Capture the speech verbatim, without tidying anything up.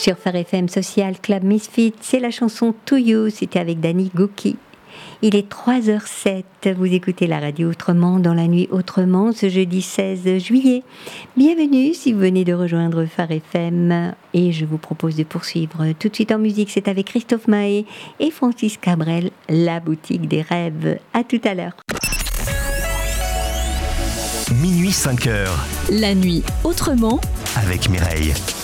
Sur Phare F M Social Club Misfit, c'est la chanson To You, c'était avec Danny Gokey. Il est trois heures zéro sept, vous écoutez la radio Autrement dans la nuit Autrement ce jeudi seize juillet. Bienvenue si vous venez de rejoindre Phare F M et je vous propose de poursuivre tout de suite en musique. C'est avec Christophe Mahé et Francis Cabrel, La Boutique des Rêves. À tout à l'heure. Minuit cinq heures. La nuit Autrement avec Mireille.